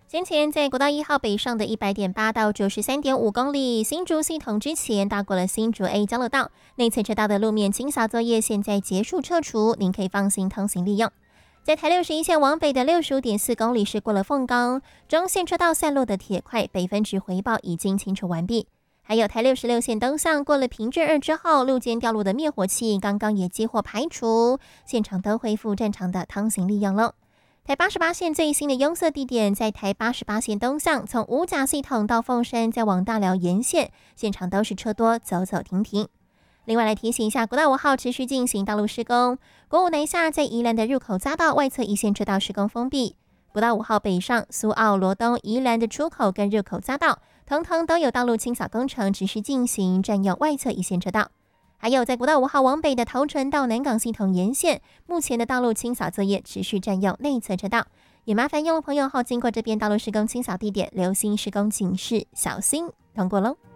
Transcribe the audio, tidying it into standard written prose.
先前在国道1号北上的100.8到93.5公里，新竹系统之前大过了新竹 A 交流道，内侧车道的路面清扫作业现在结束撤除，您可以放心通行利用。在台61线往北的65.4公里是过了凤冈，中线车道散落的铁块北分值回报已经清除完毕。还有台66线东向过了平镇2之后，路肩掉落的灭火器刚刚也接获排除，现场都恢复正常的通行利用了。台88线最新的拥塞地点在台88线东向，从五甲系统到凤山再往大寮沿线，现场都是车多，走走停停。另外来提醒一下，国道5号持续进行道路施工，国五南下在宜兰的入口匝道外侧一线车道施工封闭，国道5号北上苏澳罗东宜兰的出口跟入口匝道，通通都有道路清扫工程持续进行，占用外侧一线车道。还有在国道5号往北的头城到南港系统沿线，目前的道路清扫作业持续占用内侧车道，也麻烦用路朋友后经过这边道路施工清扫地点，留心施工警示，小心通过喽。